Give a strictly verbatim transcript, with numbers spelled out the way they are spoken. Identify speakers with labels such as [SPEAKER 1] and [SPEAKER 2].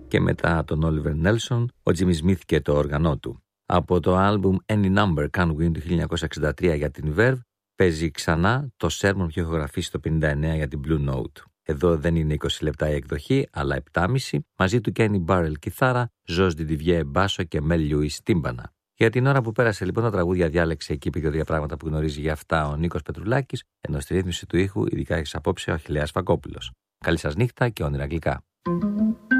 [SPEAKER 1] και μετά τον Oliver Nelson, ο Jimmy Smith και το όργανό του. Από το άλμπουμ Any Number Can Win του χίλια εννιακόσια εξήντα τρία για την Verve παίζει ξανά το sermon που είχε ηχογραφήσει το πενήντα εννέα για την Blue Note. Εδώ δεν είναι είκοσι λεπτά η εκδοχή, αλλά επτά και μισό, μαζί του Kenny Burrell κιθάρα, Josh Didivier μπάσο και Mel Lewis τύμπανα. Για την ώρα που πέρασε λοιπόν τα τραγούδια διάλεξε εκεί και δύο πράγματα που γνωρίζει για αυτά ο Νίκος Πετρουλάκης, ενώ στη ρύθμιση του ήχου ειδικά έχεις απόψε ο Αχιλλέας Φακόπουλος. Καλή σας νύχτα και όνειρα γλυκά.